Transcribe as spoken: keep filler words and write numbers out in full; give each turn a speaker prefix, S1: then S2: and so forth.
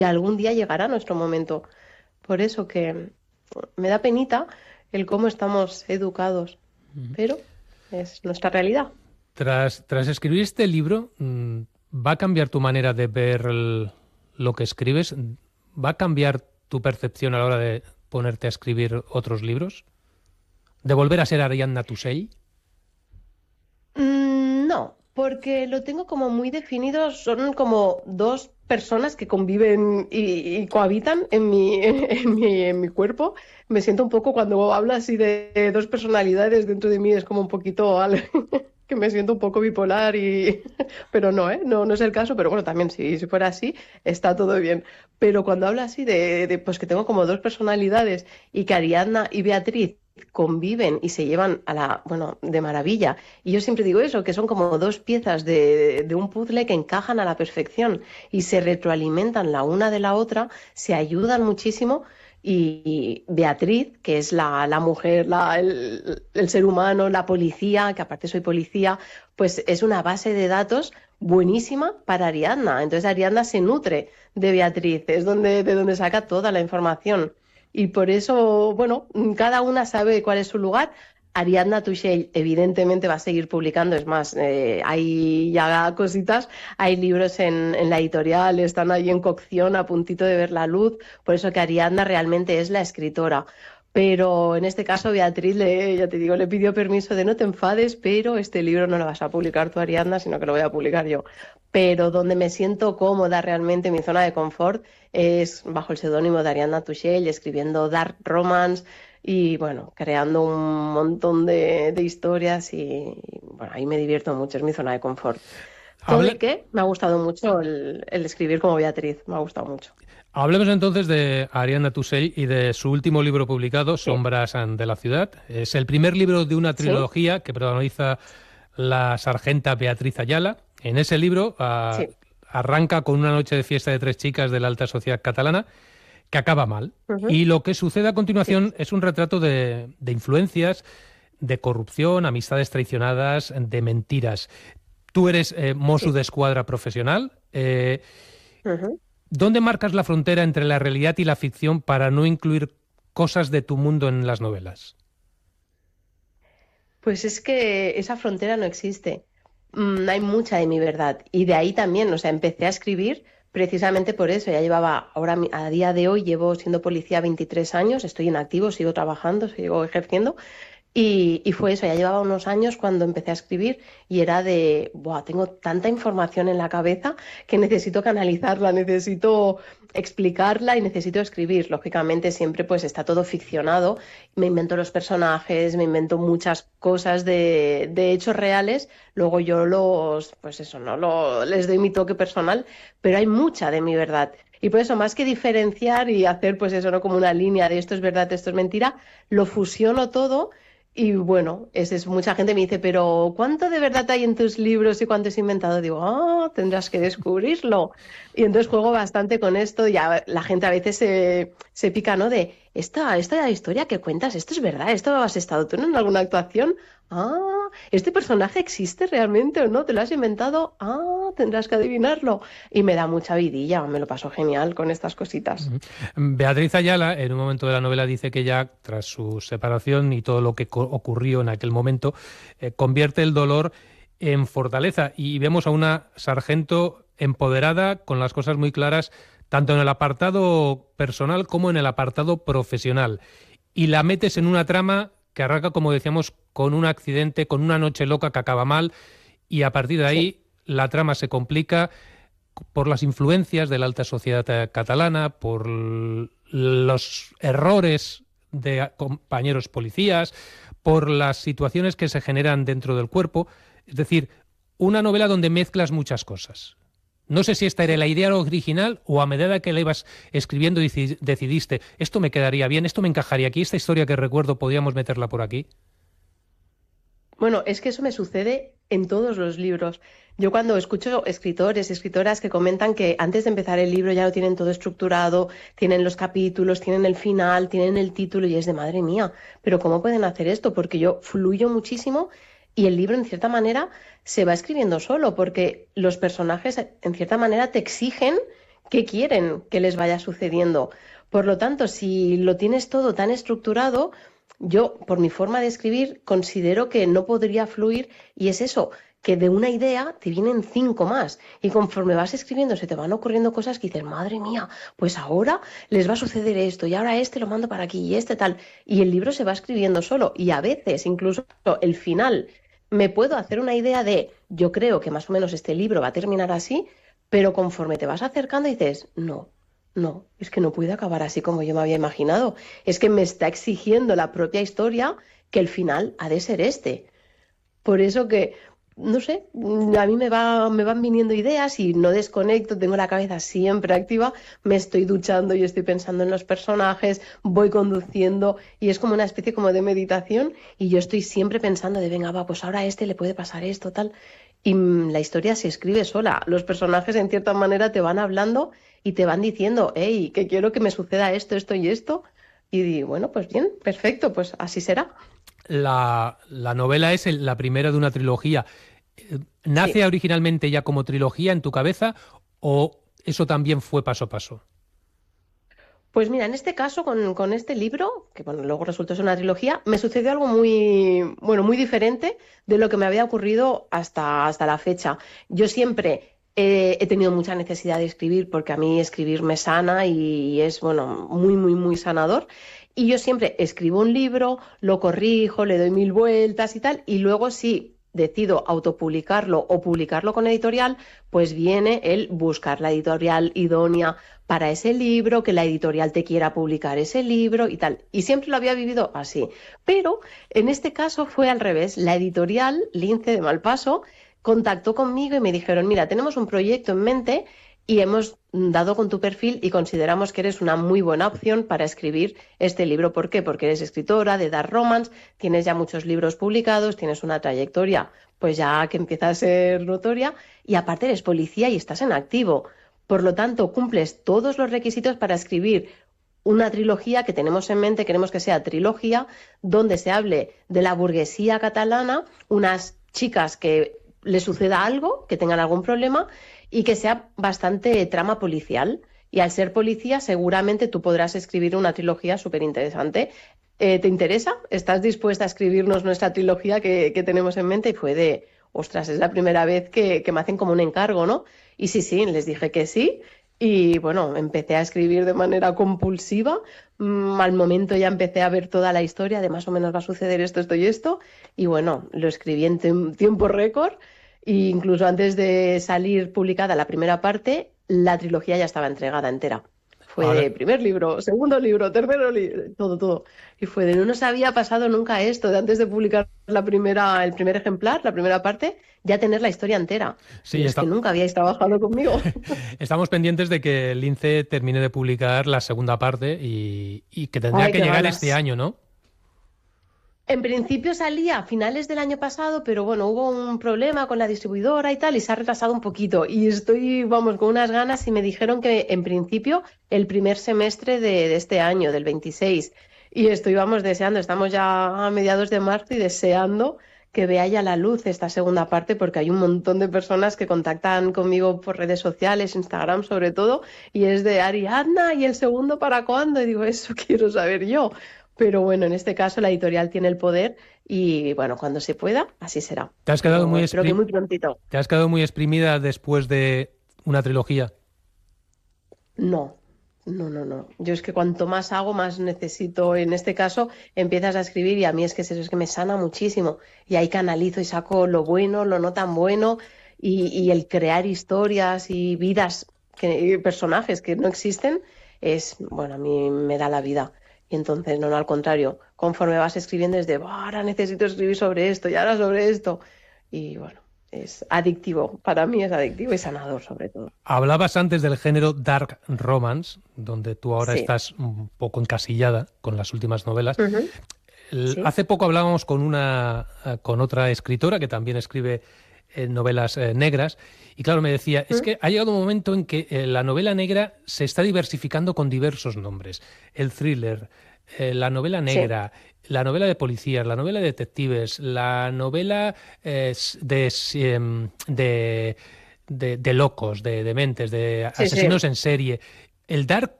S1: algún día llegará nuestro momento. Por eso que me da penita el cómo estamos educados, pero es nuestra realidad.
S2: Tras, tras escribir este libro, mm, ¿va a cambiar tu manera de ver el- lo que escribes? ¿Va a cambiar tu percepción a la hora de ponerte a escribir otros libros? ¿De volver a ser Ariadna Tusell?
S1: Mm, no, porque lo tengo como muy definido, son como dos personas que conviven y, y cohabitan en mi, en mi, en mi cuerpo. Me siento un poco cuando hablo así de dos personalidades dentro de mí, es como un poquito al- que me siento un poco bipolar y pero no, ¿eh? No, no es el caso, pero bueno, también si, si fuera así, está todo bien. Pero cuando hablo así de, de, pues que tengo como dos personalidades y que Ariadna y Beatriz conviven y se llevan a la, bueno, de maravilla. Y yo siempre digo eso, que son como dos piezas de, de un puzzle que encajan a la perfección y se retroalimentan la una de la otra, se ayudan muchísimo. Y Beatriz, que es la, la mujer, la, el, el ser humano, la policía, que aparte soy policía, pues es una base de datos buenísima para Ariadna. Entonces Ariadna se nutre de Beatriz, es donde, de donde saca toda la información. Y por eso, bueno, cada una sabe cuál es su lugar. Ariadna Touchell evidentemente va a seguir publicando, es más, eh, hay ya cositas, hay libros en, en la editorial, están ahí en cocción a puntito de ver la luz, por eso que Ariadna realmente es la escritora. Pero en este caso Beatriz, le, ya te digo, le pidió permiso de no te enfades, pero este libro no lo vas a publicar tú, Ariadna, sino que lo voy a publicar yo. Pero donde me siento cómoda realmente, en mi zona de confort, es bajo el seudónimo de Ariadna Touchell, escribiendo dark romance y bueno, creando un montón de, de historias y, y, bueno, ahí me divierto mucho, es mi zona de confort. Todo y
S2: Hable-
S1: que me ha gustado mucho el, el escribir como Beatriz, me ha gustado mucho.
S2: Hablemos entonces de Ariadna Tusell y de su último libro publicado,
S1: Sí,
S2: Sombras de la ciudad. Es el primer libro de una
S1: sí,
S2: trilogía que protagoniza la sargenta Beatriz Ayala. En ese libro ah,
S1: sí.
S2: arranca con una noche de fiesta de tres chicas de la alta sociedad catalana que acaba mal.
S1: Ujú,
S2: Y lo que sucede a
S1: sí,
S2: continuación es un retrato de, de influencias, de corrupción, amistades traicionadas, de mentiras. Tú eres eh, Mosu
S1: sí.
S2: de escuadra profesional. eh,
S1: Ujú.
S2: ¿Dónde marcas la frontera entre la realidad y la ficción para no incluir cosas de tu mundo en las novelas?
S1: Pues es que esa frontera no existe. Mm, hay mucha de mi verdad. Y de ahí también, o sea, empecé a escribir precisamente por eso. Ya llevaba, ahora mi- a día de hoy llevo siendo policía veintitrés años, estoy en activo, sigo trabajando, sigo ejerciendo. Y, y fue eso, ya llevaba unos años cuando empecé a escribir y era de, Buah, tengo tanta información en la cabeza que necesito canalizarla, necesito explicarla y necesito escribir. Lógicamente siempre pues está todo ficcionado, me invento los personajes, me invento muchas cosas de, de hechos reales, luego yo los, pues eso, ¿no? Lo- les doy mi toque personal, pero hay mucha de mi verdad. Y por eso, más que diferenciar y hacer, pues eso, ¿no? Como una línea de esto es verdad, esto es mentira, lo fusiono todo y bueno, es, es, mucha gente me dice, pero ¿cuánto de verdad hay en tus libros y cuánto es inventado? Digo, ah, tendrás que descubrirlo. Y entonces juego bastante con esto. Ya la gente a veces se, se pica, ¿no? De esta, esta historia que cuentas, esto es verdad, esto has estado tú en alguna actuación. Ah, ¿este personaje existe realmente o no? ¿Te lo has inventado? Ah, tendrás que adivinarlo. Y me da mucha vidilla, me lo paso genial con estas cositas.
S2: Ujú. Beatriz Ayala, en un momento de la novela, dice que ya, tras su separación y todo lo que co- ocurrió en aquel momento, eh, convierte el dolor en fortaleza. Y vemos a una sargento empoderada, con las cosas muy claras, tanto en el apartado personal como en el apartado profesional. Y la metes en una trama que arranca, como decíamos, con un accidente, con una noche loca que acaba mal, y a partir de
S1: Sí.
S2: ahí la trama se complica por las influencias de la alta sociedad eh, catalana, por l- los errores de a- compañeros policías, por las situaciones que se generan dentro del cuerpo. Es decir, una novela donde mezclas muchas cosas. No sé si esta era
S1: Sí.
S2: la idea original o a medida que la ibas escribiendo deci- decidiste, esto me quedaría bien, esto me encajaría aquí, esta historia que recuerdo podíamos meterla por aquí.
S1: Bueno, es que eso me sucede en todos los libros. Yo cuando escucho escritores, escritoras que comentan que antes de empezar el libro ya lo tienen todo estructurado, tienen los capítulos, tienen el final, tienen el título y es de madre mía, pero ¿cómo pueden hacer esto? Porque yo fluyo muchísimo y el libro en cierta manera se va escribiendo solo porque los personajes en cierta manera te exigen qué quieren que les vaya sucediendo. Por lo tanto, si lo tienes todo tan estructurado, yo, por mi forma de escribir, considero que no podría fluir y es eso, que de una idea te vienen cinco más y conforme vas escribiendo se te van ocurriendo cosas que dices, madre mía, pues ahora les va a suceder esto y ahora este lo mando para aquí y este tal. Y el libro se va escribiendo solo y a veces incluso el final me puedo hacer una idea de, yo creo que más o menos este libro va a terminar así, pero conforme te vas acercando dices, no. No, es que no puede acabar así como yo me había imaginado. Es que me está exigiendo la propia historia que el final ha de ser este. Por eso que, no sé, a mí me va, me van viniendo ideas y no desconecto, tengo la cabeza siempre activa, me estoy duchando y estoy pensando en los personajes, voy conduciendo y es como una especie como de meditación y yo estoy siempre pensando de, venga, va, pues ahora a este le puede pasar esto, tal. Y mm, la historia se escribe sola. Los personajes en cierta manera te van hablando y te van diciendo, hey, que quiero que me suceda esto, esto y esto. Y digo, bueno, pues bien, perfecto, pues así será.
S2: La, la novela es el- la primera de una trilogía. Eh, ¿Nace
S1: Sí.
S2: originalmente ya como trilogía en tu cabeza o eso también fue paso a paso?
S1: Pues mira, en este caso, con, con este libro, que bueno, luego resultó ser una trilogía, me sucedió algo muy, bueno, muy diferente de lo que me había ocurrido hasta, hasta la fecha. Yo siempre eh, he tenido mucha necesidad de escribir porque a mí escribir me sana y es, bueno, muy, muy, muy sanador. Y yo siempre escribo un libro, lo corrijo, le doy mil vueltas y tal, y luego si decido autopublicarlo o publicarlo con editorial, pues viene el buscar la editorial idónea para ese libro, que la editorial te quiera publicar ese libro y tal. Y siempre lo había vivido así. Pero en este caso fue al revés. La editorial, Lince de Malpaso, contactó conmigo y me dijeron, mira, tenemos un proyecto en mente y hemos dado con tu perfil y consideramos que eres una muy buena opción para escribir este libro. ¿Por qué? Porque eres escritora de dark romance, tienes ya muchos libros publicados, tienes una trayectoria pues ya que empieza a ser notoria y aparte eres policía y estás en activo. Por lo tanto, cumples todos los requisitos para escribir una trilogía que tenemos en mente, queremos que sea trilogía, donde se hable de la burguesía catalana, unas chicas que les suceda algo, que tengan algún problema y que sea bastante trama policial. Y al ser policía, seguramente tú podrás escribir una trilogía súper interesante. Eh, ¿te interesa? ¿Estás dispuesta a escribirnos nuestra trilogía que, que tenemos en mente? Y fue de, ostras, es la primera vez que, que me hacen como un encargo, ¿no? Y sí, sí, les dije que sí. Y bueno, empecé a escribir de manera compulsiva. Mm, al momento ya empecé a ver toda la historia de más o menos va a suceder esto, esto y esto. Y bueno, lo escribí en tem- tiempo récord. E incluso antes de salir publicada la primera parte, la trilogía ya estaba entregada entera. Fue
S2: Ahora,
S1: de primer libro, segundo libro, tercero libro, todo, todo. Y fue de no nos había pasado nunca esto, de antes de publicar la primera, el primer ejemplar, la primera parte, ya tener la historia entera. Y
S2: sí,
S1: es que
S2: está,
S1: nunca habíais trabajado conmigo.
S2: estamos pendientes de que el Lince termine de publicar la segunda parte y, y que tendría
S1: Ay,
S2: que
S1: qué
S2: llegar este
S1: ganas.
S2: año, ¿no?
S1: En principio salía a finales del año pasado, pero bueno, hubo un problema con la distribuidora y tal, y se ha retrasado un poquito. Y estoy, vamos, con unas ganas y me dijeron que en principio el primer semestre de, de este año, del veintiséis. Y estoy, vamos, deseando, estamos ya a mediados de marzo y deseando que vea ya la luz esta segunda parte, porque hay un montón de personas que contactan conmigo por redes sociales, Instagram sobre todo, y es de Ariadna, ¿y el segundo para cuándo? Y digo, eso quiero saber yo. Pero bueno, en este caso la editorial tiene el poder y bueno, cuando se pueda, así será.
S2: Te has quedado
S1: Pero
S2: muy
S1: espero que
S2: exprim-
S1: muy prontito.
S2: te has quedado muy exprimida después de una trilogía.
S1: No, no, no, no. Yo es que cuanto más hago, más necesito. En este caso, empiezas a escribir y a mí es que eso es que me sana muchísimo. Y ahí canalizo y saco lo bueno, lo no tan bueno y, y el crear historias y vidas, que, personajes que no existen, es, bueno, a mí me da la vida. Y entonces, no, no, al contrario, conforme vas escribiendo es de, "Buah, ahora necesito escribir sobre esto y ahora sobre esto". Y bueno, es adictivo. Para mí es adictivo y sanador sobre todo.
S2: Hablabas antes del género dark romance, donde tú ahora
S1: Sí.
S2: estás un poco encasillada con las últimas novelas.
S1: Ujú.
S2: El-
S1: Sí.
S2: hace poco hablábamos con una eh, con otra escritora que también escribe eh, novelas eh, negras y claro, me decía, es
S1: ¿Mm?
S2: que ha llegado un momento en que eh, la novela negra se está diversificando con diversos nombres. El thriller, eh, la novela
S1: Sí.
S2: negra, la novela de policías, la novela de detectives, la novela eh, s- de, s- em, de de, de locos, de, de mentes, de
S1: Sí,
S2: asesinos
S1: sí.
S2: en serie. El dar